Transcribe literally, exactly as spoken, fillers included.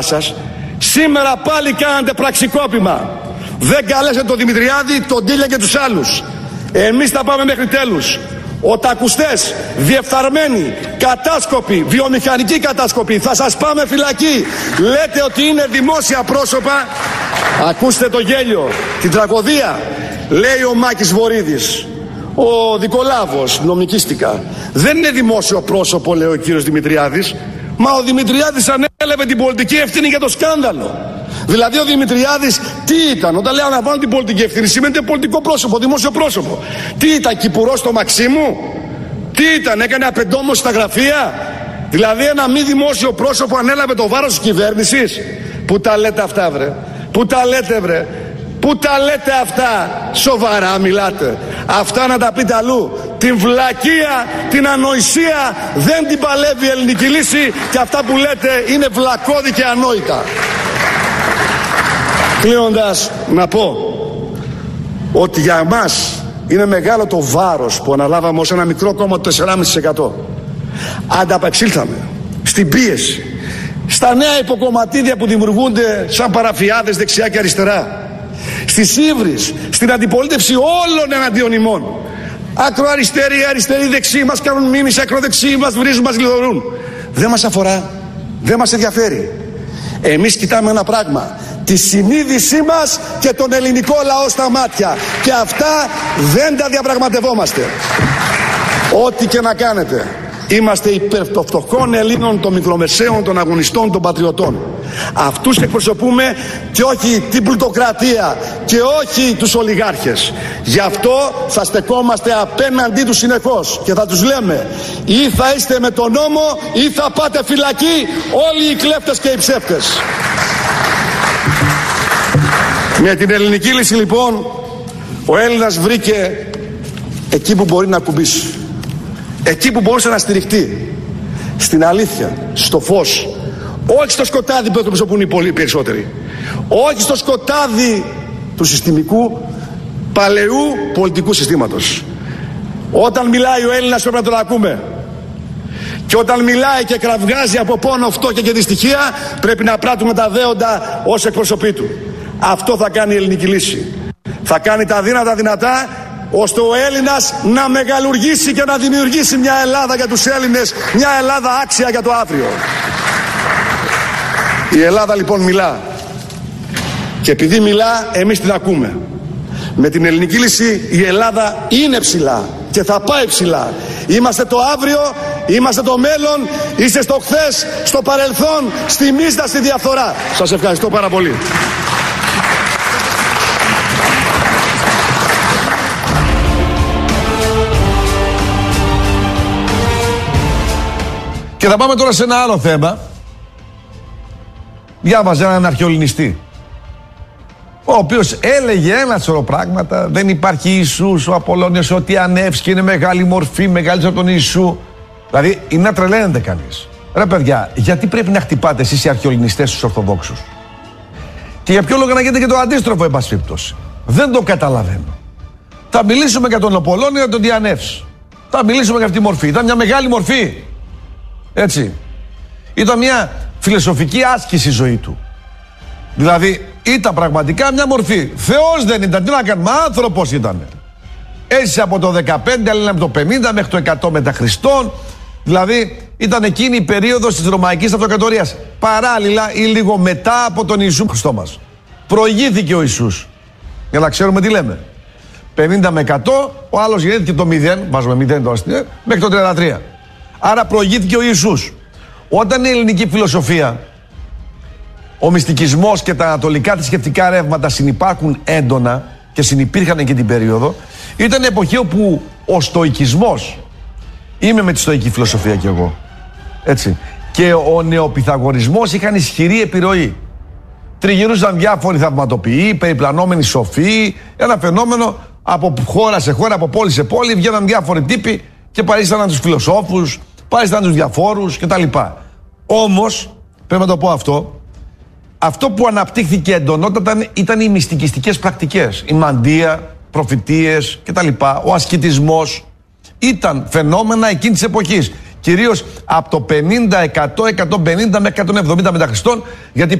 σας. Σήμερα πάλι κάνατε πραξικόπημα. Δεν καλέσατε τον Δημητριάδη, τον Τίλια και τους άλλους. Εμείς θα πάμε μέχρι τέλους. Οτακουστές, διεφθαρμένοι, κατάσκοποι, βιομηχανικοί κατάσκοποι, θα σας πάμε φυλακή. Λέτε ότι είναι δημόσια πρόσωπα. Ακούστε το γέλιο, την τραγωδία. Λέει ο Μάκης Βορίδης, ο Δικολάβος, νομικίστικα. Δεν είναι δημόσιο πρόσωπο, λέει ο κύριος Δημητριάδης. Μα ο Δημητριάδης ανέλαβε την πολιτική ευθύνη για το σκάνδαλο. Δηλαδή ο Δημητριάδης τι ήταν? Όταν λέει αναβάνω την πολιτική ευθύνη, σημαίνει πολιτικό πρόσωπο, δημόσιο πρόσωπο. Τι ήταν, κυπουρός στο Μαξίμου? Τι ήταν, έκανε απεντόμωση στα γραφεία? Δηλαδή ένα μη δημόσιο πρόσωπο ανέλαβε το βάρος της κυβέρνησης. Πού τα λέτε αυτά, βρε? Πού τα λέτε, βρε? Πού τα λέτε αυτά? Σοβαρά μιλάτε? Αυτά να τα πείτε αλλού. Την βλακεία, την ανοησία δεν την παλεύει η ελληνική λύση, και αυτά που λέτε είναι βλακώδη και ανόητα. Κλείνοντας, να πω ότι για εμάς είναι μεγάλο το βάρος που αναλάβαμε ως ένα μικρό κόμμα του τέσσερα κόμμα πέντε τοις εκατό. Ανταπεξήλθαμε στην πίεση, στα νέα υποκομματίδια που δημιουργούνται σαν παραφιάδες δεξιά και αριστερά, στις ύβρις, στην αντιπολίτευση όλων εναντίον ημών. Ακροαριστεροί, αριστεροί, δεξιοί μας κάνουν μίμηση, ακροδεξιοί μας βρίζουν, μας γλιτωρούν. Δεν μας αφορά, δεν μας ενδιαφέρει. Εμείς κοιτάμε ένα πράγμα, τη συνείδησή μας και τον ελληνικό λαό στα μάτια, και αυτά δεν τα διαπραγματευόμαστε. Ό,τι και να κάνετε, είμαστε υπέρ των φτωχών Ελλήνων, των μικρομεσαίων, των αγωνιστών, των πατριωτών. Αυτούς εκπροσωπούμε και όχι την πλουτοκρατία και όχι τους ολιγάρχες. Γι' αυτό θα στεκόμαστε απέναντί τους συνεχώς και θα τους λέμε, ή θα είστε με τον νόμο ή θα πάτε φυλακή όλοι οι κλέφτες και οι ψεύτες. Με την ελληνική λύση λοιπόν ο Έλληνας βρήκε εκεί που μπορεί να κουμπίσει, εκεί που μπορούσε να στηριχτεί, στην αλήθεια, στο φως, όχι στο σκοτάδι που εκπροσωπούν οι πολύ περισσότεροι, όχι στο σκοτάδι του συστημικού παλαιού πολιτικού συστήματος. Όταν μιλάει ο Έλληνας πρέπει να τον ακούμε, και όταν μιλάει και κραυγάζει από πόνο, φτώχεια και δυστυχία, πρέπει να πράττουμε τα δέοντα ως εκπροσωπή του. Αυτό θα κάνει η ελληνική λύση. Θα κάνει τα δύνατα δυνατά, ώστε ο Έλληνας να μεγαλουργήσει και να δημιουργήσει μια Ελλάδα για τους Έλληνες, μια Ελλάδα άξια για το αύριο. Η Ελλάδα λοιπόν μιλά, και επειδή μιλά εμείς την ακούμε. Με την ελληνική λύση η Ελλάδα είναι ψηλά και θα πάει ψηλά. Είμαστε το αύριο, είμαστε το μέλλον, είστε στο χθες, στο παρελθόν, στη μίστα, στη διαφθορά. Σας ευχαριστώ πάρα πολύ. Και θα πάμε τώρα σε ένα άλλο θέμα. Διάβαζα έναν αρχαιολινιστή, ο οποίος έλεγε ένα σωρό πράγματα. Δεν υπάρχει Ιησούς, ο Απολλώνιος, ότι ανεύσκει, είναι μεγάλη μορφή, μεγαλύτερη από τον Ιησού. Δηλαδή είναι να τρελαίνεται κανείς. Ρε παιδιά, γιατί πρέπει να χτυπάτε εσείς οι αρχαιολινιστές τους Ορθοδόξους? Και για ποιο λόγο να γίνεται και το αντίστροφο, εν πάση περιπτώσει? Δεν το καταλαβαίνω. Θα μιλήσουμε για τον Απολλώνιο, τον Διανεύς. Θα μιλήσουμε για αυτή τη μορφή. Ήταν μια μεγάλη μορφή. Έτσι. Ήταν μια φιλοσοφική άσκηση η ζωή του. Δηλαδή ήταν πραγματικά μια μορφή. Θεός δεν ήταν, τι να κάνουμε, άνθρωπος ήταν. Έζησε από το δεκαπέντε, αλλά από το πενήντα μέχρι το εκατό μετά Χριστόν. Δηλαδή ήταν εκείνη η περίοδος της Ρωμαϊκής Αυτοκρατορίας. Παράλληλα ή λίγο μετά από τον Ιησού Χριστό μας. Προηγήθηκε ο Ιησούς. Για να ξέρουμε τι λέμε. πενήντα με εκατό, ο άλλος γεννήθηκε το μηδέν, βάζουμε μηδέν τώρα στην, μέχρι το τριάντα τρία. Άρα προηγήθηκε ο Ιησούς. Όταν η ελληνική φιλοσοφία, ο μυστικισμός και τα ανατολικά θρησκευτικά ρεύματα συνυπάρχουν έντονα και συνυπήρχαν και την περίοδο, ήταν εποχή όπου ο στοικισμός, είμαι με τη στοική φιλοσοφία κι εγώ, έτσι, και ο νεοπιθαγορισμός είχαν ισχυρή επιρροή. Τριγυρούσαν διάφοροι θαυματοποιοί, περιπλανόμενοι σοφοί, ένα φαινόμενο από χώρα σε χώρα, από πόλη σε πόλη, βγαίναν διάφοροι τύποι και παρίσταναν τους φιλοσόφους, παρίσταναν τους διαφόρους κτλ. Όμως, πρέπει να το πω αυτό, αυτό που αναπτύχθηκε εντονότατα ήταν οι μυστικιστικές πρακτικές. Η μαντεία, προφητείες κτλ. Ο ασκητισμός ήταν φαινόμενα εκείνης της εποχής. κυρίως από το πενήντα, εκατό, εκατόν πενήντα μέχρι εκατόν εβδομήντα μετά Χριστόν, γιατί